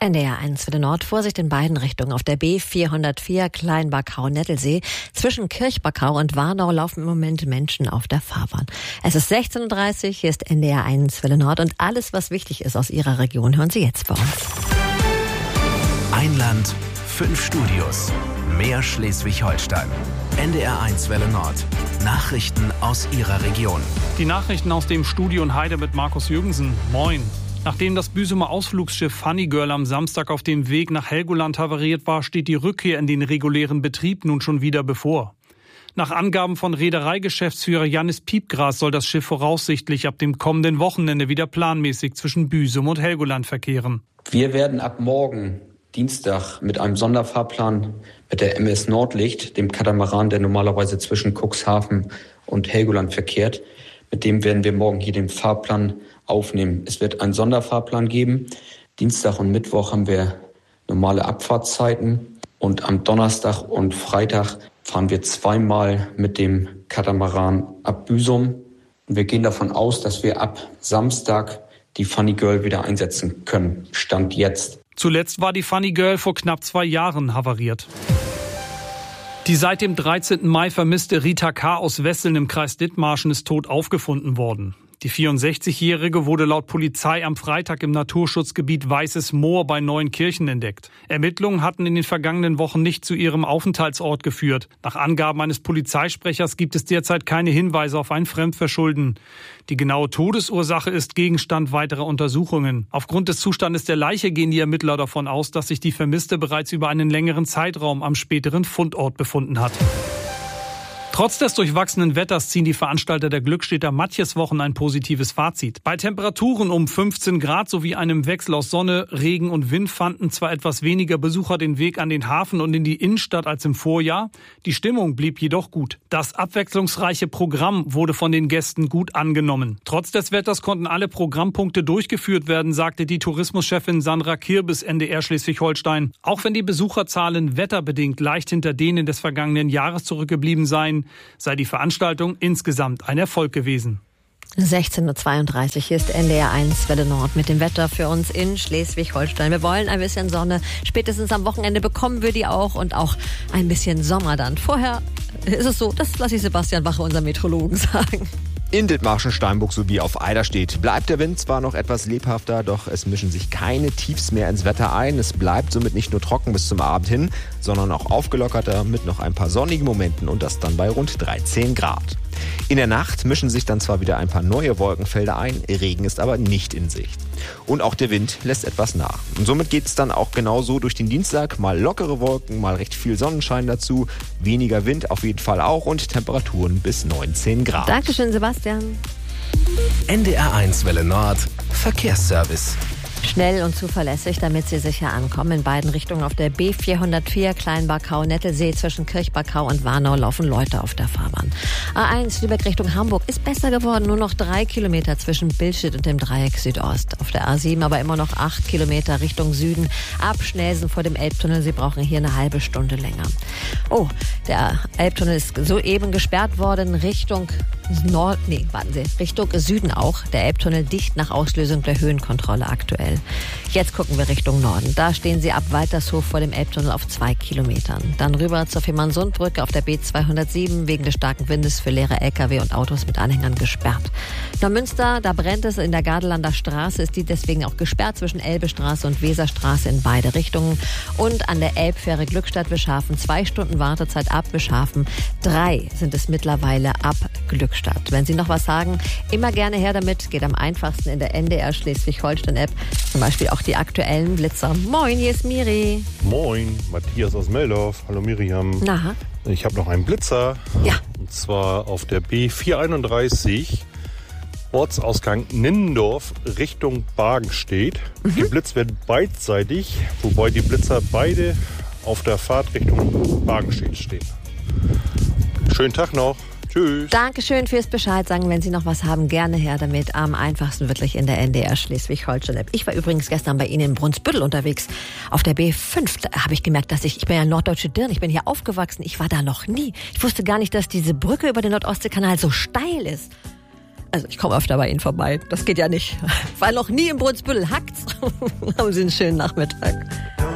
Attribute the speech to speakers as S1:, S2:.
S1: NDR 1 für den Nord. Vorsicht in beiden Richtungen. Auf der B404 Kleinbakau-Nettelsee. Zwischen Kirchbakau und Warnau laufen im Moment Menschen auf der Fahrbahn. Es ist 16.30 Uhr, hier ist NDR 1 für den Nord. Und alles, was wichtig ist aus Ihrer Region, hören Sie jetzt bei uns.
S2: Ein Land, 5 Studios. Mehr Schleswig-Holstein. NDR 1 Welle Nord. Nachrichten aus Ihrer Region.
S3: Die Nachrichten aus dem Studio in Heide mit Markus Jürgensen. Moin. Nachdem das Büsumer Ausflugsschiff Funny Girl am Samstag auf dem Weg nach Helgoland havariert war, steht die Rückkehr in den regulären Betrieb nun schon wieder bevor. Nach Angaben von Reedereigeschäftsführer Jannis Piepgras soll das Schiff voraussichtlich ab dem kommenden Wochenende wieder planmäßig zwischen Büsum und Helgoland verkehren.
S4: Wir werden ab morgen Dienstag mit einem Sonderfahrplan mit der MS Nordlicht, dem Katamaran, der normalerweise zwischen Cuxhaven und Helgoland verkehrt, mit dem werden wir morgen hier den Fahrplan aufnehmen. Es wird einen Sonderfahrplan geben. Dienstag und Mittwoch haben wir normale Abfahrtszeiten und am Donnerstag und Freitag fahren wir zweimal mit dem Katamaran ab Büsum. Und wir gehen davon aus, dass wir ab Samstag die Funny Girl wieder einsetzen können. Stand jetzt.
S3: Zuletzt war die Funny Girl vor knapp 2 Jahren havariert. Die seit dem 13. Mai vermisste Rita K. aus Wesseln im Kreis Dithmarschen ist tot aufgefunden worden. Die 64-Jährige wurde laut Polizei am Freitag im Naturschutzgebiet Weißes Moor bei Neuenkirchen entdeckt. Ermittlungen hatten in den vergangenen Wochen nicht zu ihrem Aufenthaltsort geführt. Nach Angaben eines Polizeisprechers gibt es derzeit keine Hinweise auf ein Fremdverschulden. Die genaue Todesursache ist Gegenstand weiterer Untersuchungen. Aufgrund des Zustandes der Leiche gehen die Ermittler davon aus, dass sich die Vermisste bereits über einen längeren Zeitraum am späteren Fundort befunden hat. Trotz des durchwachsenen Wetters ziehen die Veranstalter der Glückstädter Matjeswochen ein positives Fazit. Bei Temperaturen um 15 Grad sowie einem Wechsel aus Sonne, Regen und Wind fanden zwar etwas weniger Besucher den Weg an den Hafen und in die Innenstadt als im Vorjahr, die Stimmung blieb jedoch gut. Das abwechslungsreiche Programm wurde von den Gästen gut angenommen. Trotz des Wetters konnten alle Programmpunkte durchgeführt werden, sagte die Tourismuschefin Sandra Kirbis NDR Schleswig-Holstein. Auch wenn die Besucherzahlen wetterbedingt leicht hinter denen des vergangenen Jahres zurückgeblieben seien, sei die Veranstaltung insgesamt ein Erfolg gewesen.
S1: 16.32 Uhr, hier ist NDR 1 Welle Nord mit dem Wetter für uns in Schleswig-Holstein. Wir wollen ein bisschen Sonne. Spätestens am Wochenende bekommen wir die auch und auch ein bisschen Sommer dann. Vorher ist es so, das lasse ich Sebastian Wache, unser Meteorologen, sagen.
S5: In Dithmarschen, Steinburg sowie auf Eiderstedt bleibt der Wind zwar noch etwas lebhafter, doch es mischen sich keine Tiefs mehr ins Wetter ein. Es bleibt somit nicht nur trocken bis zum Abend hin, sondern auch aufgelockerter mit noch ein paar sonnigen Momenten und das dann bei rund 13 Grad. In der Nacht mischen sich dann zwar wieder ein paar neue Wolkenfelder ein, Regen ist aber nicht in Sicht. Und auch der Wind lässt etwas nach. Und somit geht es dann auch genauso durch den Dienstag. Mal lockere Wolken, mal recht viel Sonnenschein dazu. Weniger Wind auf jeden Fall auch und Temperaturen bis 19 Grad.
S1: Dankeschön, Sebastian.
S2: NDR 1 Welle Nord. Verkehrsservice.
S1: Schnell und zuverlässig, damit Sie sicher ankommen. In beiden Richtungen auf der B404 Kleinbakau-Nettelsee zwischen Kirchbakau und Warnau laufen Leute auf der Fahrbahn. A1 Lübeck Richtung Hamburg ist besser geworden. Nur noch 3 Kilometer zwischen Billstedt und dem Dreieck Südost. Auf der A7 aber immer noch 8 Kilometer Richtung Süden. Ab Schnelsen vor dem Elbtunnel. Sie brauchen hier eine halbe Stunde länger. Oh, der Elbtunnel ist soeben gesperrt worden Richtung Richtung Süden auch. Der Elbtunnel dicht nach Auslösung der Höhenkontrolle aktuell. Jetzt gucken wir Richtung Norden. Da stehen Sie ab Waltershof vor dem Elbtunnel auf 2 Kilometern. Dann rüber zur Fehmarnsundbrücke auf der B207 wegen des starken Windes für leere Lkw und Autos mit Anhängern gesperrt. Neumünster, da brennt es in der Gardelanda Straße, ist die deswegen auch gesperrt zwischen Elbestraße und Weserstraße in beide Richtungen. Und an der Elbfähre Glückstadt-Wischhafen 2 Stunden Wartezeit ab Wischhafen. 3 sind es mittlerweile ab Glückstadt. Wenn Sie noch was sagen, immer gerne her damit. Geht am einfachsten in der NDR Schleswig-Holstein-App. Zum Beispiel auch die aktuellen Blitzer. Moin, hier ist Miri.
S6: Moin, Matthias aus Meldorf. Hallo Miriam.
S1: Na?
S6: Ich habe noch einen Blitzer.
S1: Ja.
S6: Und zwar auf der B431, Ortsausgang Niendorf, Richtung Bargenstedt. Der Blitz wird beidseitig, wobei die Blitzer beide auf der Fahrt Richtung Bargenstedt stehen. Schönen Tag noch. Tschüss.
S1: Dankeschön fürs Bescheid sagen. Wenn Sie noch was haben, gerne her damit. Am einfachsten wirklich in der NDR Schleswig-Holstein-App. Ich war übrigens gestern bei Ihnen in Brunsbüttel unterwegs. Auf der B5 habe ich gemerkt, dass ich bin ja norddeutsche Dirn, ich bin hier aufgewachsen. Ich war da noch nie. Ich wusste gar nicht, dass diese Brücke über den Nordostseekanal so steil ist. Also ich komme öfter bei Ihnen vorbei. Das geht ja nicht. War noch nie im Brunsbüttel. Hackt's. Haben Sie einen schönen Nachmittag.